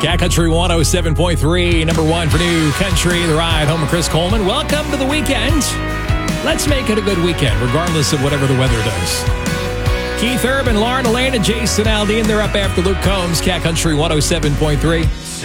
Cat Country 107.3, number one for new country. The ride home with Chris Coleman. Welcome to the weekend. Let's make it a good weekend, regardless of whatever the weather does. Keith Urban, Lauren Elena, Jason Aldean. They're up after Luke Combs. Cat Country 107.3.